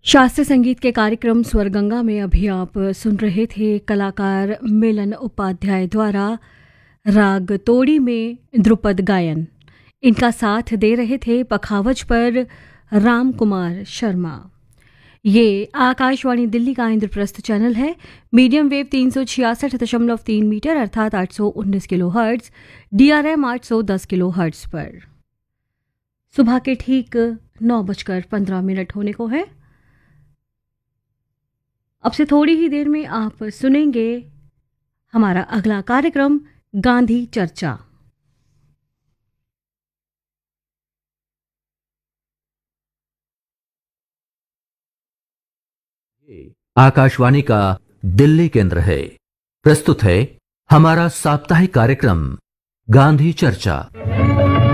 शास्त्रीय संगीत के कार्यक्रम स्वरगंगा में अभी आप सुन रहे थे कलाकार मिलन उपाध्याय द्वारा राग तोड़ी में ध्रुपद गायन। इनका साथ दे रहे थे पखावज पर राम कुमार शर्मा। ये आकाशवाणी दिल्ली का इंद्रप्रस्थ चैनल है। मीडियम वेव 366.3 मीटर अर्थात 819 kilo hertz, DRM 810 kilo hertz पर। सुबह के ठीक 9:15 होने को है। अब से थोड़ी ही देर में आप सुनेंगे हमारा अगला कार्यक्रम गांधी चर्चा। आकाशवाणी का दिल्ली केंद्र है। प्रस्तुत है हमारा साप्ताहिक कार्यक्रम गांधी चर्चा।